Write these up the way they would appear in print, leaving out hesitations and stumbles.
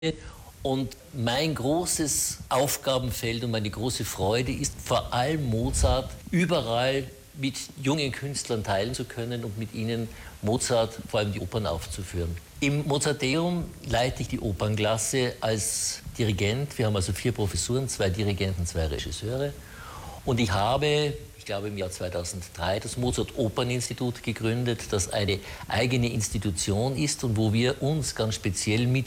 Und mein großes Aufgabenfeld und meine große Freude ist vor allem Mozart überall mit jungen Künstlern teilen zu können und mit ihnen Mozart, vor allem die Opern, aufzuführen. Im Mozarteum leite ich die Opernklasse als Dirigent. Wir haben also 4 Professuren, 2 Dirigenten, 2 Regisseure. Und ich habe, ich glaube im Jahr 2003, das Mozart-Opern-Institut gegründet, das eine eigene Institution ist und wo wir uns ganz speziell mit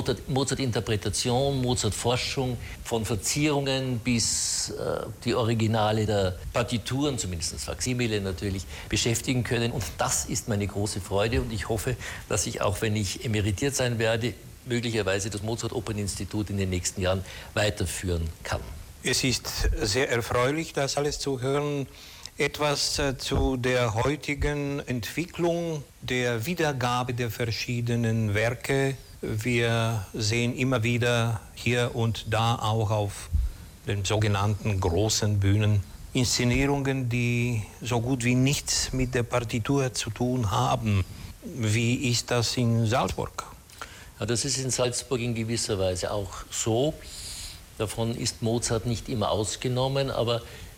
Mozart-Interpretation, Mozart-Forschung, von Verzierungen bis die Originale der Partituren, zumindest Faksimile natürlich, beschäftigen können. Und das ist meine große Freude und ich hoffe, dass ich auch, wenn ich emeritiert sein werde, möglicherweise das Mozart-Opern-Institut in den nächsten Jahren weiterführen kann. Es ist sehr erfreulich, das alles zu hören. Etwas zu der heutigen Entwicklung der Wiedergabe der verschiedenen Werke. Wir sehen immer wieder hier und da auch auf den sogenannten großen Bühnen Inszenierungen, die so gut wie nichts mit der Partitur zu tun haben. Wie ist das in Salzburg? Ja, das ist in Salzburg in gewisser Weise auch so. Davon ist Mozart nicht immer ausgenommen, aber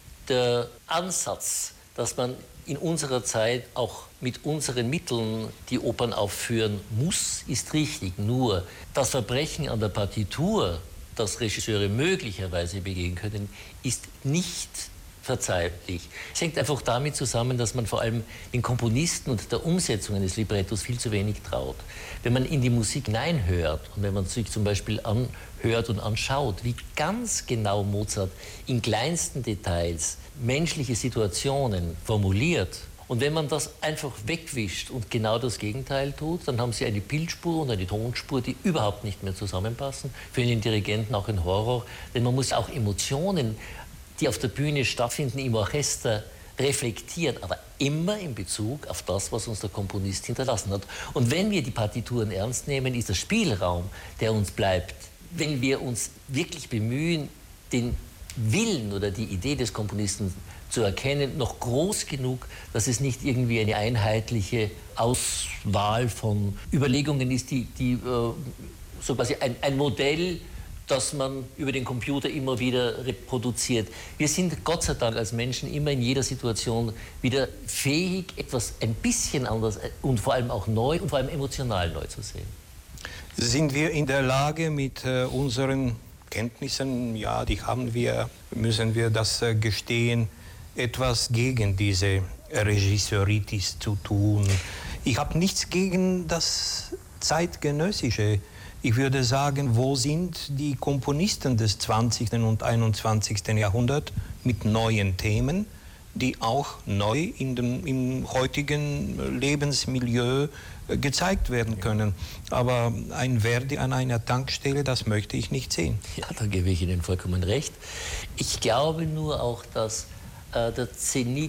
der Ansatz, dass man in unserer Zeit auch mit unseren Mitteln die Opern aufführen muss, ist richtig. Nur das Verbrechen an der Partitur, das Regisseure möglicherweise begehen können, ist nicht verzeihlich. Es hängt einfach damit zusammen, dass man vor allem den Komponisten und der Umsetzung eines Librettos viel zu wenig traut. Wenn man in die Musik hineinhört und wenn man sich zum Beispiel anhört und anschaut, wie ganz genau Mozart in kleinsten Details menschliche Situationen formuliert, und wenn man das einfach wegwischt und genau das Gegenteil tut, dann haben Sie eine Bildspur und eine Tonspur, die überhaupt nicht mehr zusammenpassen. Für einen Dirigenten auch ein Horror, denn man muss auch Emotionen, die auf der Bühne stattfinden, im Orchester reflektieren, aber immer in Bezug auf das, was uns der Komponist hinterlassen hat. Und wenn wir die Partituren ernst nehmen, ist der Spielraum, der uns bleibt, wenn wir uns wirklich bemühen, den Willen oder die Idee des Komponisten zu erkennen, noch groß genug, dass es nicht irgendwie eine einheitliche Auswahl von Überlegungen ist, die so quasi ein Modell, das man über den Computer immer wieder reproduziert. Wir sind Gott sei Dank als Menschen immer in jeder Situation wieder fähig, etwas ein bisschen anders und vor allem auch neu und vor allem emotional neu zu sehen. Sind wir in der Lage, mit unseren Kenntnissen, ja, die haben wir, müssen wir das gestehen, etwas gegen diese Regisseuritis zu tun? Ich habe nichts gegen das Zeitgenössische. Ich würde sagen, wo sind die Komponisten des 20. und 21. Jahrhunderts mit neuen Themen, die auch neu im heutigen Lebensmilieu gezeigt werden können. Aber ein Verdi an einer Tankstelle, das möchte ich nicht sehen. Ja, da gebe ich Ihnen vollkommen recht. Ich glaube nur auch, dass der Zenit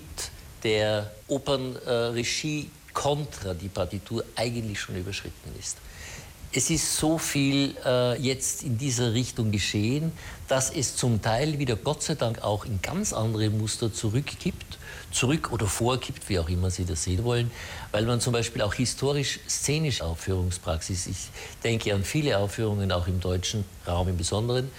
der Opernregie kontra die Partitur eigentlich schon überschritten ist. Es ist so viel jetzt in dieser Richtung geschehen, dass es zum Teil wieder Gott sei Dank auch in ganz andere Muster zurück oder vorgibt, wie auch immer Sie das sehen wollen, weil man zum Beispiel auch historisch-szenische Aufführungspraxis, ich denke an viele Aufführungen, auch im deutschen Raum im Besonderen,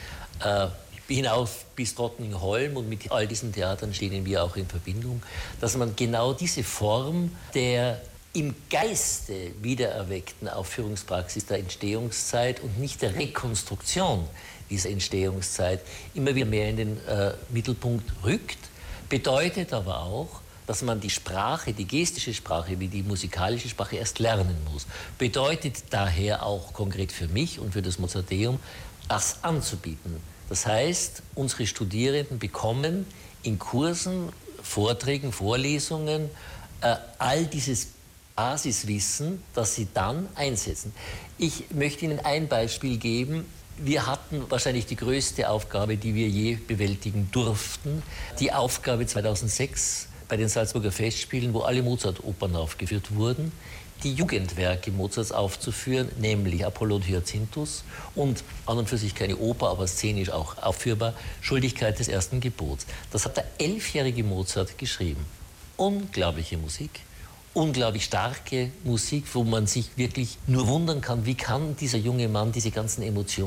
hinauf bis Drottningholm und mit all diesen Theatern stehen wir auch in Verbindung, dass man genau diese Form der im Geiste wiedererweckten Aufführungspraxis der Entstehungszeit und nicht der Rekonstruktion dieser Entstehungszeit immer wieder mehr in den Mittelpunkt rückt, bedeutet aber auch, dass man die Sprache, die gestische Sprache wie die musikalische Sprache erst lernen muss. Bedeutet daher auch konkret für mich und für das Mozarteum, das anzubieten. Das heißt, unsere Studierenden bekommen in Kursen, Vorträgen, Vorlesungen all dieses Basiswissen, das sie dann einsetzen. Ich möchte Ihnen ein Beispiel geben. Wir hatten wahrscheinlich die größte Aufgabe, die wir je bewältigen durften. Die Aufgabe 2006 bei den Salzburger Festspielen, wo alle Mozart-Opern aufgeführt wurden, die Jugendwerke Mozarts aufzuführen, nämlich Apollo und Hyacinthus und an und für sich keine Oper, aber szenisch auch aufführbar, Schuldigkeit des ersten Gebots. Das hat der 11-jährige Mozart geschrieben. Unglaubliche Musik, unglaublich starke Musik, wo man sich wirklich nur wundern kann, wie kann dieser junge Mann diese ganzen Emotionen